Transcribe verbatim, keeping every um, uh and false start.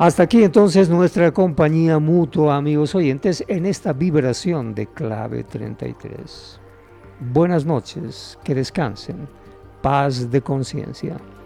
Hasta aquí entonces nuestra compañía mutua, amigos oyentes, en esta vibración de clave treinta y tres. Buenas noches, que descansen, paz de conciencia.